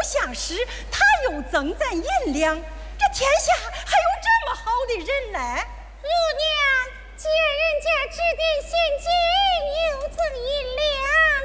相识，他又赠咱银两，这天下还有这么好的人来？ 乳娘，既然人家指定现金，又赠银两，